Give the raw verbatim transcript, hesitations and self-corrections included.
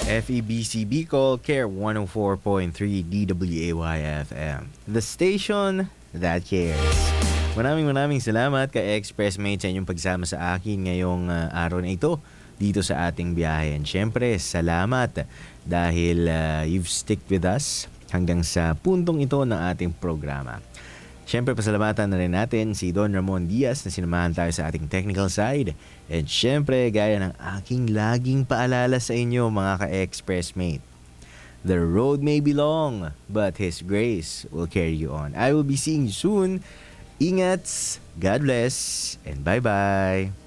F E B C Bicol, Care one oh four point three D W A Y F M. The station that cares. Maraming maraming salamat kay Expressmate sa inyong pagsama sa akin ngayong uh, araw na ito dito sa ating biyahe. And syempre, salamat dahil uh, you've stick with us hanggang sa puntong ito ng ating programa. Siyempre, pasalamatan na rin natin si Don Ramon Diaz na sinamahan tayo sa ating technical side. And siyempre, gaya ng aking laging paalala sa inyo mga ka-Expressmate, the road may be long, but His grace will carry you on. I will be seeing you soon. Ingats, God bless, and bye-bye.